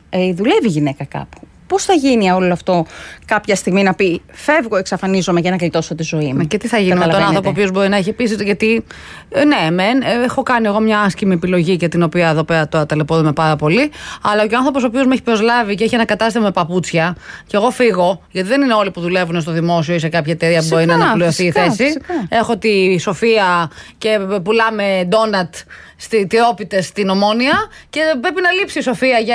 δουλεύει η γυναίκα κάπου. Πώς θα γίνει όλο αυτό κάποια στιγμή να πει φεύγω, εξαφανίζομαι για να γλιτώσω τη ζωή μου? Και τι θα γίνει με τον άνθρωπο ο οποίος μπορεί να έχει πείσει? Γιατί ναι, έχω κάνει εγώ μια άσχημη επιλογή για την οποία εδώ πέρα τώρα ταλαιπωρούμε πάρα πολύ. Αλλά και ο άνθρωπος ο οποίος με έχει προσλάβει και έχει ένα κατάστημα με παπούτσια, και εγώ φύγω, γιατί δεν είναι όλοι που δουλεύουν στο δημόσιο ή σε κάποια εταιρεία που μπορεί να αναπληρωθεί η θέση. Φυσικά. Έχω τη Σοφία και πουλάμε ντόνατ τυρόπιτες στην Ομόνια και πρέπει να λείψει η Σοφία για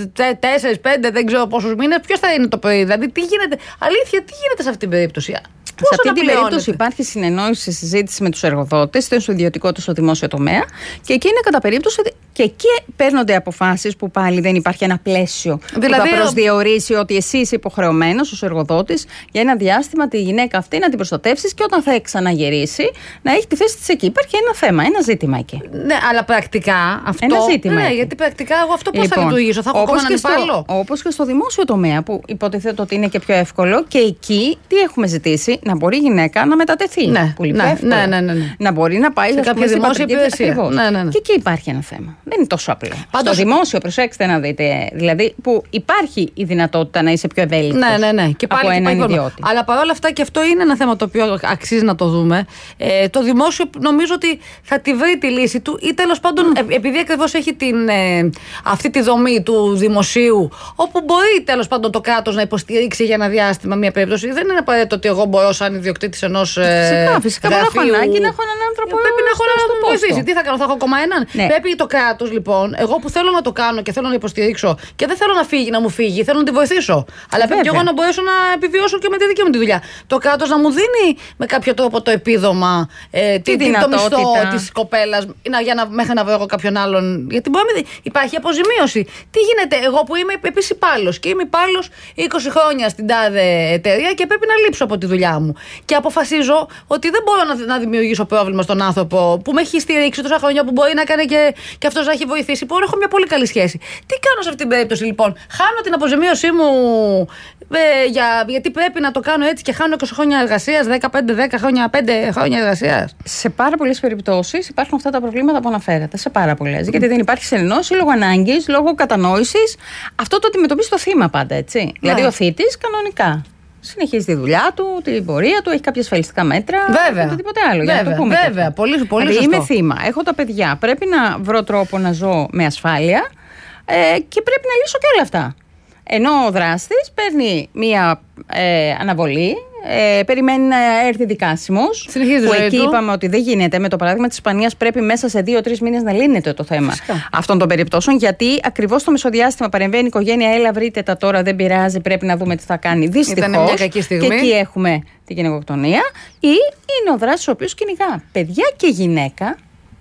4-5, δεν ξέρω πόσους μήνες. Ποιος θα είναι το πρωί? Δηλαδή, τι γίνεται? Αλήθεια, τι γίνεται σε αυτή την περίπτωση? Σε αυτή την περίπτωση υπάρχει συνεννόηση, συζήτηση με τους εργοδότες, είτε στο ιδιωτικό είτε στο δημόσιο τομέα, και εκεί είναι κατά περίπτωση και εκεί παίρνονται αποφάσεις που πάλι δεν υπάρχει ένα πλαίσιο δηλαδή, που θα προσδιορίσει ότι εσύ είσαι υποχρεωμένος ως εργοδότης για ένα διάστημα τη γυναίκα αυτή να την προστατεύσεις και όταν θα ξαναγυρίσει να έχει τη θέση της εκεί. Υπάρχει ένα θέμα, ένα ζήτημα εκεί. Ναι, αλλά πρακτικά αυτό. Ένα ζήτημα. Ναι, γιατί πρακτικά εγώ αυτό πώς θα λειτουργήσω? Θα έχω ακόμα έναν υπάλληλο? Όπως και στο δημόσιο τομέα που υποτίθεται ότι είναι και πιο εύκολο, και εκεί τι έχουμε ζητήσει? Να μπορεί η γυναίκα να μετατεθεί. Ναι, πολύ πιο εύκολα. Να μπορεί να πάει σε κάποια δημόσια υπηρεσία. Και εκεί υπάρχει ένα θέμα. Δεν είναι τόσο απλό. Πάντως, στο δημόσιο, προσέξτε να δείτε, δηλαδή που υπάρχει η δυνατότητα να είσαι πιο ευέλικτος και από έναν ιδιώτη. Αλλά παρόλα αυτά, και αυτό είναι ένα θέμα το οποίο αξίζει να το δούμε. Το δημόσιο νομίζω ότι θα τη βρει τη λύση του, ή τέλος πάντων, επειδή ακριβώς έχει αυτή τη δομή του δημοσίου, όπου μπορεί τέλος πάντων το κράτος να υποστηρίξει για ένα διάστημα μια περίπτωση. Δεν είναι απαραίτητο ότι εγώ μπορώ σαν ιδιοκτήτης ενός φυσικά μπορώ να έχω ανάγκη να έχω έναν άνθρωπο. Πρέπει να έχω έναν να με βοηθήσει. Τι θα κάνω, θα έχω ακόμα έναν? Ναι. Πρέπει το κράτος, λοιπόν, εγώ που θέλω να το κάνω και θέλω να υποστηρίξω και δεν θέλω να μου φύγει, θέλω να τη βοηθήσω. Αλλά πρέπει και εγώ να μπορέσω να επιβιώσω και με τη δική μου τη δουλειά. Το κράτος να μου δίνει με κάποιο τρόπο το επίδομα, το μισθό της κοπέλας, μέχρι να βρω εγώ κάποιον άλλον. Γιατί μπορεί να υπάρχει αποζημίωση. Τι γίνεται, εγώ που είμαι επίσης υπάλληλος και είμαι υπάλληλος 20 χρόνια στην τάδε εταιρεία και πρέπει να λείψω από τη δουλειά μου. Και αποφασίζω ότι δεν μπορώ να δημιουργήσω πρόβλημα στον άνθρωπο που με έχει στηρίξει τόσα χρόνια, που μπορεί να κάνει και αυτός να έχει βοηθήσει, που έχω μια πολύ καλή σχέση. Τι κάνω σε αυτή την περίπτωση, λοιπόν? Χάνω την αποζημίωσή μου γιατί πρέπει να το κάνω έτσι και χάνω 20 χρόνια εργασίας, 10 χρόνια, 5 χρόνια εργασίας. Σε πάρα πολλές περιπτώσεις υπάρχουν αυτά τα προβλήματα που αναφέρατε. Σε πάρα πολλές. Γιατί δεν υπάρχει συνεννόηση λόγω ανάγκης, λόγω κατανόησης. Αυτό το αντιμετωπίζει το θύμα πάντα, έτσι. Δηλαδή ο θήτης κανονικά συνεχίζει τη δουλειά του, την πορεία του, έχει κάποια ασφαλιστικά μέτρα. Βέβαια. Και οτιδήποτε άλλο. Βέβαια. Πολύ δηλαδή, σωστό. είμαι θύμα, έχω τα παιδιά. Πρέπει να βρω τρόπο να ζω με ασφάλεια και πρέπει να λύσω και όλα αυτά. Ενώ ο δράστης παίρνει μία αναβολή, περιμένει να έρθει δικάσιμος. Που εκεί είπαμε ότι δεν γίνεται. Με το παράδειγμα της Ισπανίας πρέπει μέσα σε 2-3 μήνες να λύνεται το θέμα αυτών των περιπτώσεων. Γιατί ακριβώς στο μεσοδιάστημα παρεμβαίνει η οικογένεια. Έλα, βρείτε τα τώρα, δεν πειράζει, πρέπει να δούμε τι θα κάνει. Δυστυχώς. Και εκεί έχουμε τη γυναικοκτονία. Ή είναι ο δράστης ο οποίος κυνηγά παιδιά και γυναίκα.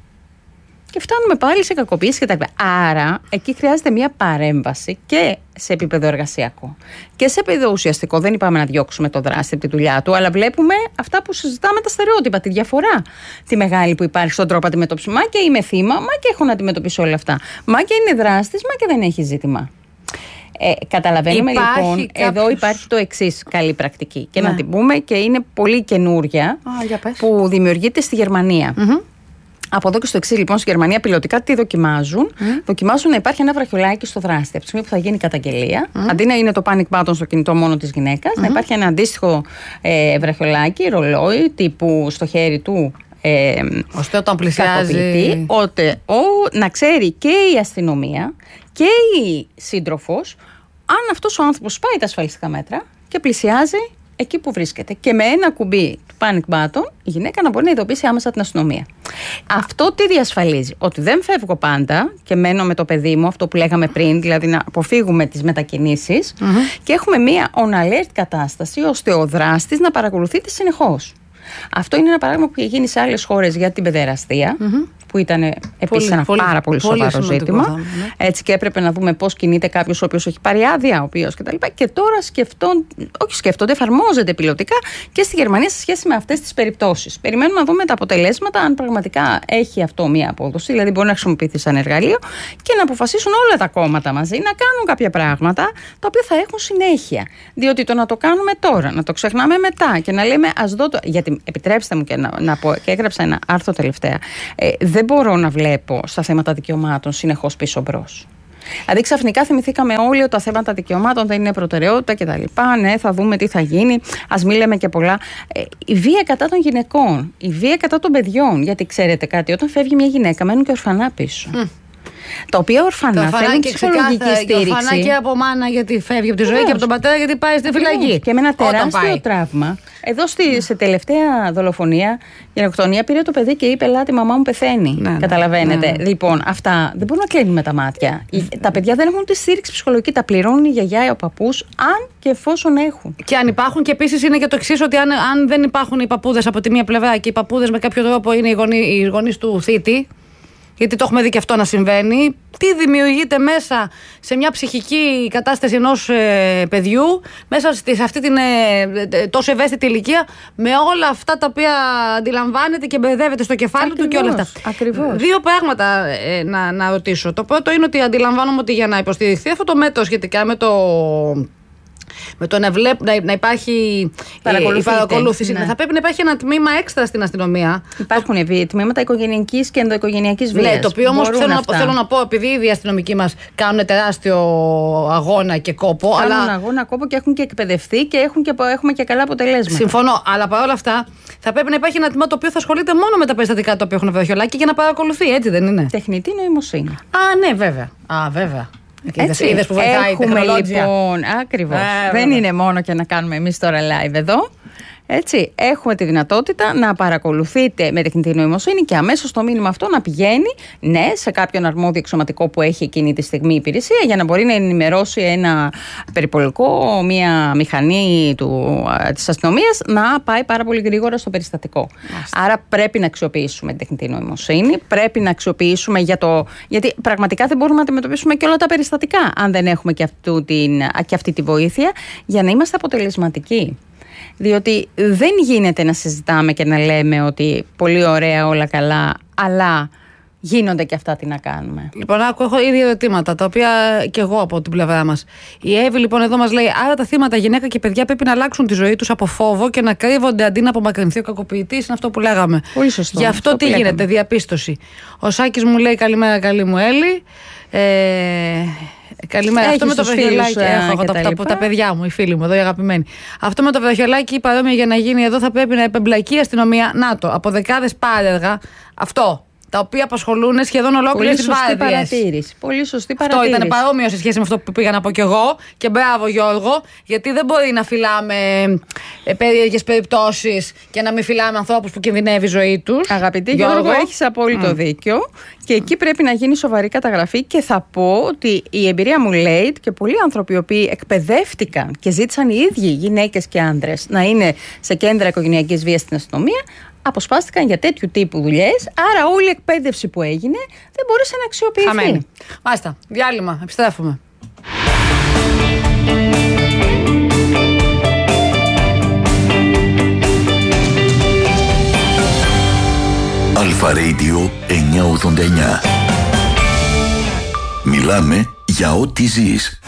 Και φτάνουμε πάλι σε κακοποίηση κτλ. Άρα, εκεί χρειάζεται μια παρέμβαση και σε επίπεδο εργασιακό και σε επίπεδο ουσιαστικό. Δεν είπαμε να διώξουμε το δράστη από τη δουλειά του, αλλά βλέπουμε αυτά που συζητάμε, τα στερεότυπα, τη διαφορά τη μεγάλη που υπάρχει στον τρόπο αντιμετώπιση. Μα και είμαι θύμα, μα και έχω να αντιμετωπίσω όλα αυτά. Μα και είναι δράστης, μα και δεν έχει ζήτημα. Καταλαβαίνουμε λοιπόν, εδώ υπάρχει το εξής καλή πρακτική και να την πούμε, και είναι πολύ καινούρια που δημιουργείται στη Γερμανία. Από εδώ και στο εξής, λοιπόν, στη Γερμανία πιλωτικά τι δοκιμάζουν? Δοκιμάζουν να υπάρχει ένα βραχιολάκι στο δράστη. Από τη στιγμή που θα γίνει καταγγελία, αντί να είναι το panic button στο κινητό μόνο της γυναίκας, να υπάρχει ένα αντίστοιχο βραχιολάκι, ρολόι τύπου στο χέρι του. Ώστε όταν πλησιάζει. Να ξέρει και η αστυνομία και η σύντροφος αν αυτός ο άνθρωπος πάει τα ασφαλιστικά μέτρα και πλησιάζει εκεί που βρίσκεται. Και με ένα κουμπί του panic button η γυναίκα να μπορεί να ειδοποιήσει άμεσα την αστυνομία. Αυτό τι διασφαλίζει? Ότι δεν φεύγω πάντα και μένω με το παιδί μου, αυτό που λέγαμε πριν, δηλαδή να αποφύγουμε τις μετακινήσεις, και έχουμε μία on alert κατάσταση ώστε ο δράστης να παρακολουθείται συνεχώς. Αυτό είναι ένα παράδειγμα που έχει γίνει σε άλλες χώρες για την παιδεραστία, που ήταν επίσης ένα πάρα πολύ σοβαρό ζήτημα. Έτσι, και έπρεπε να δούμε πώς κινείται κάποιος ο οποίος έχει πάρει άδεια, ο οποίος κτλ. Και τώρα σκέφτονται, εφαρμόζεται πιλωτικά και στη Γερμανία σε σχέση με αυτές τις περιπτώσεις. Περιμένουμε να δούμε τα αποτελέσματα, αν πραγματικά έχει αυτό μία απόδοση, δηλαδή μπορεί να χρησιμοποιηθεί σαν εργαλείο και να αποφασίσουν όλα τα κόμματα μαζί να κάνουν κάποια πράγματα τα οποία θα έχουν συνέχεια. Διότι το να το κάνουμε τώρα, να το ξεχνάμε μετά και να λέμε ας δω. Γιατί επιτρέψτε μου και να πω, και έγραψα ένα άρθρο τελευταία. Δεν μπορώ να βλέπω στα θέματα δικαιωμάτων συνεχώς πίσω μπρος. Δηλαδή, ξαφνικά θυμηθήκαμε όλοι ότι τα θέματα δικαιωμάτων δεν είναι προτεραιότητα κτλ. Ναι, θα δούμε τι θα γίνει. Ας μην λέμε και πολλά. Η βία κατά των γυναικών, η βία κατά των παιδιών. Γιατί ξέρετε κάτι, όταν φεύγει μια γυναίκα, μένουν και ορφανά πίσω. Τα οποία ορφανά θέλουν ψυχολογική στήριξη. Ορφανά και από μάνα γιατί φεύγει από τη ζωή και από τον πατέρα γιατί πάει στη φυλακή. Και με ένα τεράστιο τραύμα. Εδώ σε τελευταία δολοφονία, γενοκτονία, πήρε το παιδί και είπε: Ελάτε, η μαμά μου πεθαίνει. Καταλαβαίνετε. Λοιπόν, αυτά δεν μπορούν να κλείνουν με τα μάτια. Τα παιδιά δεν έχουν τη στήριξη ψυχολογική. Τα πληρώνουν η γιαγιά ή ο παππούς, αν και εφόσον έχουν. Και αν υπάρχουν, και επίσης είναι και το εξής, ότι αν δεν υπάρχουν οι παππούδες από τη μία πλευρά και οι παππούδες με κάποιο τρόπο είναι οι γονείς του θήτη. Γιατί το έχουμε δει και αυτό να συμβαίνει. Τι δημιουργείται μέσα σε μια ψυχική κατάσταση ενός παιδιού, μέσα σε αυτή την τόσο ευαίσθητη ηλικία, με όλα αυτά τα οποία αντιλαμβάνεται και μπερδεύεται στο κεφάλι του και όλα αυτά. Ακριβώς. Δύο πράγματα να ρωτήσω. Το πρώτο είναι ότι αντιλαμβάνομαι ότι για να υποστηριχθεί αυτό το μέτρο σχετικά με το να υπάρχει παρακολούθηση. Ναι. Θα πρέπει να υπάρχει ένα τμήμα έξτρα στην αστυνομία. Υπάρχουν τμήματα οικογενειακής και ενδοοικογενειακής βίας. Ναι, το οποίο όμως θέλω να πω, επειδή οι αστυνομικοί μας κάνουν τεράστιο αγώνα και κόπο. Κάνουν αγώνα, κόπο και έχουν και εκπαιδευτεί και έχουμε και καλά αποτελέσματα. Συμφωνώ, αλλά παρόλα αυτά θα πρέπει να υπάρχει ένα τμήμα το οποίο θα ασχολείται μόνο με τα περιστατικά τα οποία έχουν βραχιολάκι και να παρακολουθεί, έτσι δεν είναι? Τεχνητή νοημοσύνη. Ναι, βέβαια. Βέβαια. Είδες που βοηθάει η τεχνολογία. Λοιπόν, ακριβώς. Δεν είναι μόνο και να κάνουμε εμείς τώρα live εδώ. Έτσι, έχουμε τη δυνατότητα να παρακολουθείτε με τεχνητή νοημοσύνη και αμέσως το μήνυμα αυτό να πηγαίνει, ναι, σε κάποιον αρμόδιο εξωματικό που έχει εκείνη τη στιγμή υπηρεσία, για να μπορεί να ενημερώσει ένα περιπολικό, μια μηχανή της αστυνομίας, να πάει πάρα πολύ γρήγορα στο περιστατικό. Άρα πρέπει να αξιοποιήσουμε την τεχνητή νοημοσύνη, πρέπει να αξιοποιήσουμε γιατί πραγματικά δεν μπορούμε να αντιμετωπίσουμε και όλα τα περιστατικά, αν δεν έχουμε και αυτή τη βοήθεια, για να είμαστε αποτελεσματικοί. Διότι δεν γίνεται να συζητάμε και να λέμε ότι πολύ ωραία, όλα καλά, αλλά γίνονται και αυτά, τι να κάνουμε. Λοιπόν, έχω ήδη ερωτήματα, τα οποία και εγώ από την πλευρά μας. Η Εύη λοιπόν εδώ μας λέει: άρα τα θύματα, γυναίκα και παιδιά, πρέπει να αλλάξουν τη ζωή τους από φόβο και να κρύβονται αντί να απομακρυνθεί ο κακοποιητής. Είναι αυτό που λέγαμε. Πολύ σωστό. Γι' αυτό τι γίνεται, διαπίστωση. Ο Σάκης μου λέει: καλημέρα, καλή μου Έλλη. Καλημέρα. Έχεις αυτό με το βραχιολάκι. Έχω τα παιδιά μου, οι φίλοι μου εδώ, οι αγαπημένοι. Αυτό με το βραχιολάκι, παρόμοια για να γίνει εδώ, θα πρέπει να επεμπλακεί η αστυνομία. Από δεκάδες πάργα. Αυτό. Τα οποία απασχολούν σχεδόν ολόκληρες τις βάρδιες. Πολύ σωστή παρατήρηση. Αυτό ήταν παρόμοιο σε σχέση με αυτό που πήγα να πω κι εγώ. Και μπράβο, Γιώργο, γιατί δεν μπορεί να φυλάμε περίεργες περιπτώσεις και να μην φυλάμε ανθρώπους που κινδυνεύει η ζωή τους. Αγαπητή Γιώργο, έχεις απόλυτο δίκιο. Και εκεί πρέπει να γίνει σοβαρή καταγραφή. Και θα πω ότι η εμπειρία μου λέει και πολλοί άνθρωποι οι οποίοι εκπαιδεύτηκαν και ζήτησαν οι ίδιοι γυναίκες και άντρες να είναι σε κέντρα οικογενειακής βίας στην αστυνομία, αποσπάστηκαν για τέτοιου τύπου δουλειές. Άρα όλη η εκπαίδευση που έγινε δεν μπορούσε να αξιοποιηθεί. Χαμένη. Μάλιστα. Διάλειμμα. Επιστρέφουμε. Αλφα Radio 989. Μιλάμε για ό,τι ζεις.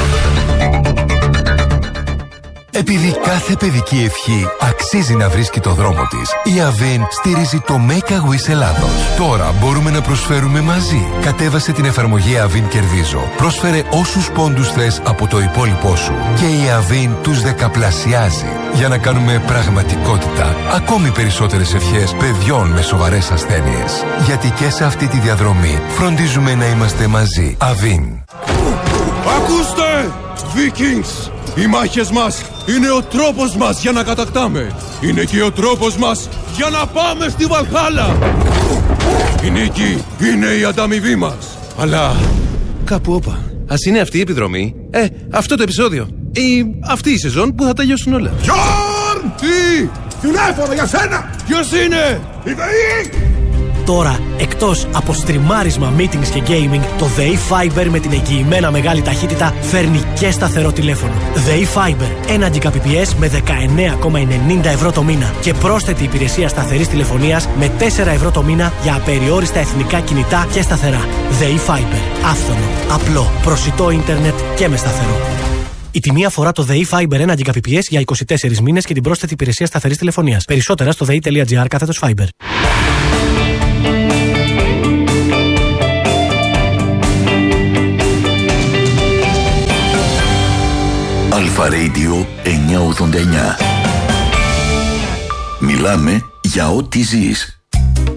Επειδή κάθε παιδική ευχή αξίζει να βρίσκει το δρόμο της, η Avin στηρίζει το Make a Wish Ελλάδος. Τώρα μπορούμε να προσφέρουμε μαζί. Κατέβασε την εφαρμογή Avin Κερδίζω. Πρόσφερε όσους πόντους θες από το υπόλοιπό σου. Και η Avin τους δεκαπλασιάζει. Για να κάνουμε πραγματικότητα ακόμη περισσότερες ευχές παιδιών με σοβαρές ασθένειες. Γιατί και σε αυτή τη διαδρομή φροντίζουμε να είμαστε μαζί. Avin. Ακούστε, Vikings! Οι μάχες μας είναι ο τρόπος μας για να κατακτάμε. Είναι και ο τρόπος μας για να πάμε στη Βαλχάλα. Η νίκη είναι η ανταμοιβή μας. Αλλά κάπου όπα. Ας είναι αυτή η επιδρομή. Αυτό το επεισόδιο. Ή αυτή η σεζόν που θα τελειώσουν όλα. Γιόρν! Τι! Τηλέφωνο για σένα! Ποιος είναι? Η ΔΕΗ! Τώρα, εκτός από στριμάρισμα, meetings και gaming, το ΔΕΗ Fiber με την εγγυημένα μεγάλη ταχύτητα φέρνει και σταθερό τηλέφωνο. ΔΕΗ Fiber, 1 Gbps με 19,90 ευρώ το μήνα και πρόσθετη υπηρεσία σταθερής τηλεφωνίας με 4 ευρώ το μήνα για απεριόριστα εθνικά κινητά και σταθερά. ΔΕΗ Fiber, άφθονο, απλό, προσιτό ίντερνετ και με σταθερό. Η τιμή αφορά το ΔΕΗ Fiber 1 Gbps για 24 μήνες και την πρόσθετη υπηρεσία σταθερής τηλεφωνίας. Περισσότερα στο dei.gr/Fiber. Αλφα Radio 989. Μιλάμε για ό,τι ζεις.